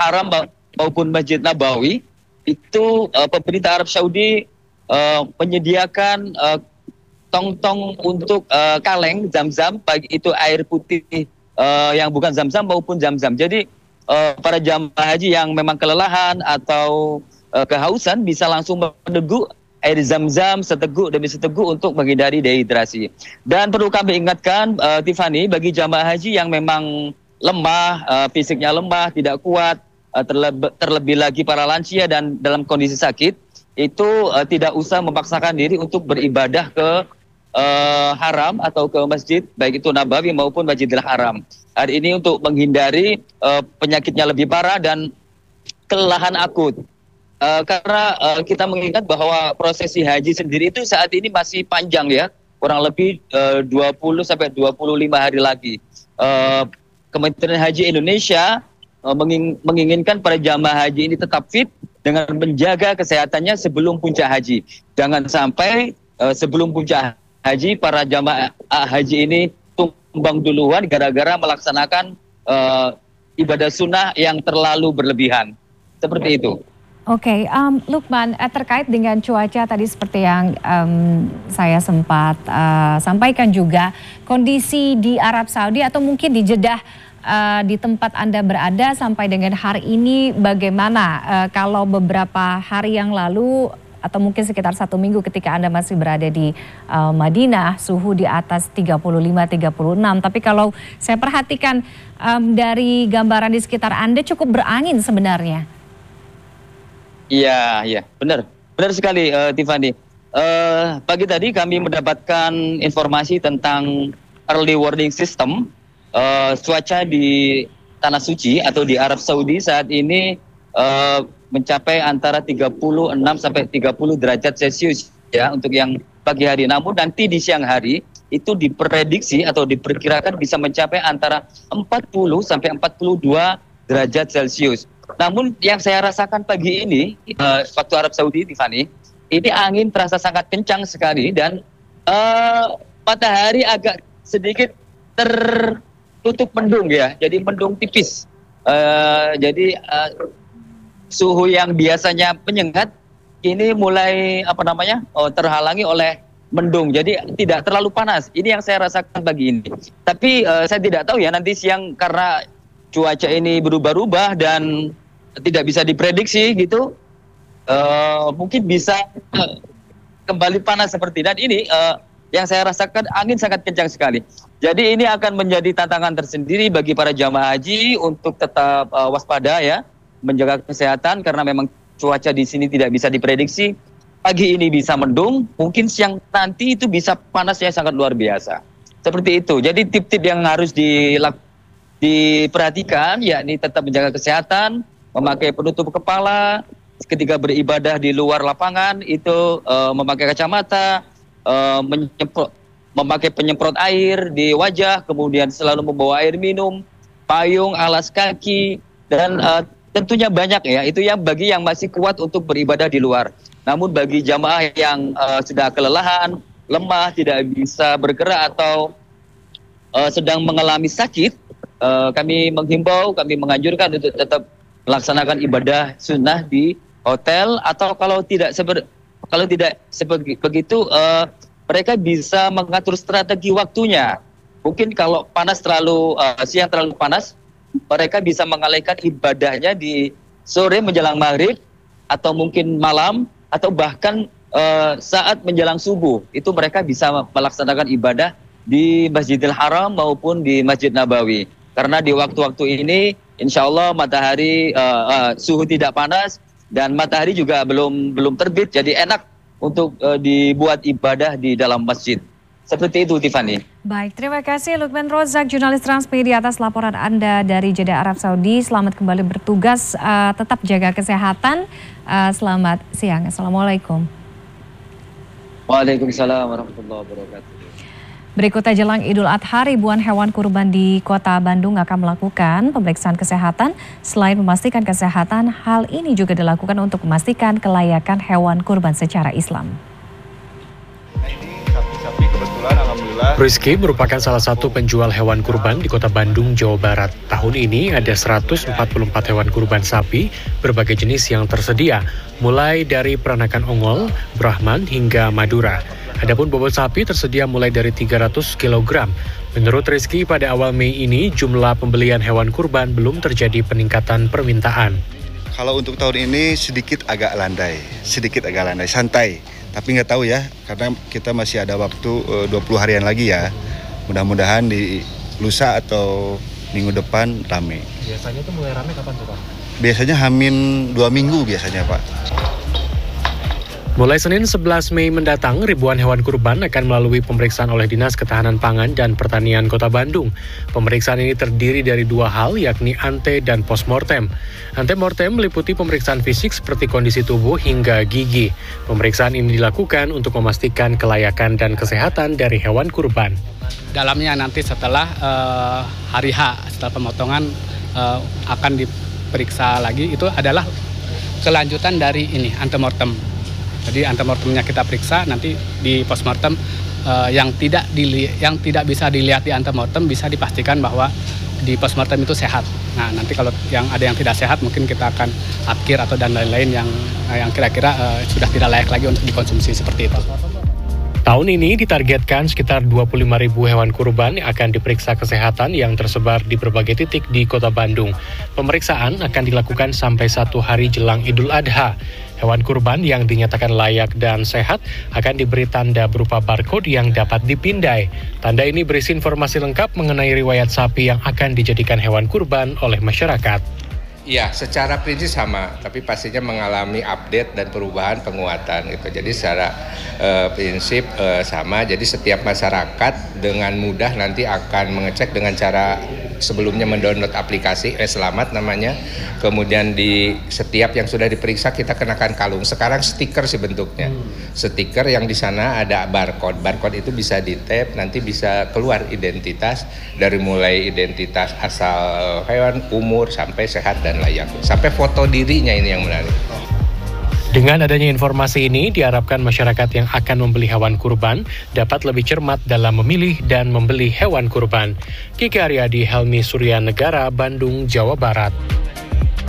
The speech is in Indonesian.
Haram maupun Masjid Nabawi, itu pemerintah Arab Saudi menyediakan tong-tong untuk kaleng Zam-Zam, baik itu air putih yang bukan Zam-Zam maupun Zam-Zam. Jadi para jamaah haji yang memang kelelahan atau kehausan bisa langsung meneguk air Zam-Zam seteguk demi seteguk untuk menghindari dehidrasi. Dan perlu kami ingatkan, Tiffany, bagi jamaah haji yang memang lemah, fisiknya lemah, tidak kuat, terlebih lagi para lansia dan dalam kondisi sakit, itu tidak usah memaksakan diri untuk beribadah ke haram atau ke masjid, baik itu Nabawi maupun Masjidil Haram. Hari ini untuk menghindari penyakitnya lebih parah dan kelelahan akut. Karena kita mengingat bahwa prosesi haji sendiri itu saat ini masih panjang ya, kurang lebih 20 sampai 25 hari lagi. Kementerian Haji Indonesia menginginkan para jamaah haji ini tetap fit dengan menjaga kesehatannya sebelum puncak haji. Jangan sampai sebelum puncak haji para jamaah haji ini tumbang duluan gara-gara melaksanakan ibadah sunnah yang terlalu berlebihan. Seperti itu. Oke, Lukman, terkait dengan cuaca tadi seperti yang saya sempat sampaikan juga, kondisi di Arab Saudi atau mungkin di Jeddah di tempat Anda berada sampai dengan hari ini bagaimana? Kalau beberapa hari yang lalu atau mungkin sekitar 1 minggu ketika Anda masih berada di Madinah, suhu di atas 35-36. Tapi kalau saya perhatikan dari gambaran di sekitar Anda cukup berangin sebenarnya. Iya, benar sekali, Tiffany. Pagi tadi kami mendapatkan informasi tentang early warning system. Cuaca di Tanah Suci atau di Arab Saudi saat ini mencapai antara 36 sampai 30 derajat Celcius ya untuk yang pagi hari. Namun nanti di siang hari itu diprediksi atau diperkirakan bisa mencapai antara 40 sampai 42 derajat Celcius. Namun yang saya rasakan pagi ini waktu Arab Saudi, Tiffany, ini angin terasa sangat kencang sekali dan matahari agak sedikit tertutup mendung ya, jadi mendung tipis. Jadi suhu yang biasanya menyengat ini mulai terhalangi oleh mendung, jadi tidak terlalu panas. Ini yang saya rasakan pagi ini. Tapi saya tidak tahu ya nanti siang karena cuaca ini berubah-ubah dan tidak bisa diprediksi gitu, mungkin bisa kembali panas seperti dan ini yang saya rasakan angin sangat kencang sekali. Jadi ini akan menjadi tantangan tersendiri bagi para jamaah haji untuk tetap waspada ya, menjaga kesehatan karena memang cuaca di sini tidak bisa diprediksi. Pagi ini bisa mendung, mungkin siang nanti itu bisa panasnya sangat luar biasa. Seperti itu. Jadi tip-tip yang harus diperhatikan yakni tetap menjaga kesehatan, memakai penutup kepala ketika beribadah di luar lapangan, itu memakai kacamata, memakai penyemprot air di wajah, kemudian selalu membawa air minum, payung, alas kaki, dan tentunya banyak ya, itu yang bagi yang masih kuat untuk beribadah di luar. Namun bagi jamaah yang sudah kelelahan, lemah, tidak bisa bergerak atau sedang mengalami sakit, kami menghimbau, kami menganjurkan untuk tetap melaksanakan ibadah sunnah di hotel atau kalau tidak begitu mereka bisa mengatur strategi waktunya. Mungkin kalau panas siang terlalu panas, mereka bisa mengalihkan ibadahnya di sore menjelang maghrib atau mungkin malam atau bahkan saat menjelang subuh. Itu mereka bisa melaksanakan ibadah di Masjidil Haram maupun di Masjid Nabawi. Karena di waktu-waktu ini insya Allah matahari suhu tidak panas dan matahari juga belum terbit, jadi enak untuk dibuat ibadah di dalam masjid. Seperti itu, Tiffany. Baik, terima kasih Lukman Rozak, jurnalis Transmedia atas laporan Anda dari Jeddah, Arab Saudi. Selamat kembali bertugas, tetap jaga kesehatan. Selamat siang. Assalamualaikum. Waalaikumsalam warahmatullahi wabarakatuh. Berikutnya jelang Idul Adha, ribuan hewan kurban di Kota Bandung akan melakukan pemeriksaan kesehatan. Selain memastikan kesehatan, hal ini juga dilakukan untuk memastikan kelayakan hewan kurban secara Islam. Nah ini sapi-sapi kebetulan alhamdulillah Rizky merupakan salah satu penjual hewan kurban di Kota Bandung, Jawa Barat. Tahun ini ada 144 hewan kurban sapi berbagai jenis yang tersedia, mulai dari peranakan ongol, Brahman hingga Madura. Adapun bobot sapi tersedia mulai dari 300 kg. Menurut Rizky, pada awal Mei ini jumlah pembelian hewan kurban belum terjadi peningkatan permintaan. Kalau untuk tahun ini sedikit agak landai, santai. Tapi nggak tahu ya, karena kita masih ada waktu 20 harian lagi ya. Mudah-mudahan di lusa atau minggu depan rame. Biasanya tuh mulai rame kapan tuh Pak? Biasanya Hamin 2 minggu biasanya Pak. Mulai Senin 11 Mei mendatang, ribuan hewan kurban akan melalui pemeriksaan oleh Dinas Ketahanan Pangan dan Pertanian Kota Bandung. Pemeriksaan ini terdiri dari 2 hal, yakni ante dan postmortem. Antemortem meliputi pemeriksaan fisik seperti kondisi tubuh hingga gigi. Pemeriksaan ini dilakukan untuk memastikan kelayakan dan kesehatan dari hewan kurban. Dalamnya nanti setelah hari H, setelah pemotongan akan diperiksa lagi, itu adalah kelanjutan dari ini, antemortem. Jadi antemortemnya kita periksa, nanti di postmortem yang tidak bisa dilihat di antemortem bisa dipastikan bahwa di postmortem itu sehat. Nah, nanti kalau ada yang tidak sehat mungkin kita akan atkir atau dan lain-lain yang kira-kira sudah tidak layak lagi untuk dikonsumsi seperti itu. Tahun ini ditargetkan sekitar 25.000 hewan kurban yang akan diperiksa kesehatan yang tersebar di berbagai titik di Kota Bandung. Pemeriksaan akan dilakukan sampai 1 hari jelang Idul Adha. Hewan kurban yang dinyatakan layak dan sehat akan diberi tanda berupa barcode yang dapat dipindai. Tanda ini berisi informasi lengkap mengenai riwayat sapi yang akan dijadikan hewan kurban oleh masyarakat. Ya, secara prinsip sama, tapi pastinya mengalami update dan perubahan penguatan gitu. Jadi secara prinsip sama. Jadi setiap masyarakat dengan mudah nanti akan mengecek dengan cara sebelumnya mendownload aplikasi Selamat namanya. Kemudian di setiap yang sudah diperiksa kita kenakan kalung. Sekarang stiker sih bentuknya. Stiker yang di sana ada barcode. Barcode itu bisa di-tap, nanti bisa keluar identitas dari mulai identitas asal hewan, umur sampai sehat dan layak. Sampai foto dirinya ini yang menarik. Dengan adanya informasi ini, diharapkan masyarakat yang akan membeli hewan kurban dapat lebih cermat dalam memilih dan membeli hewan kurban. Kiki Aryadi, Helmi Suryanegara, Bandung, Jawa Barat.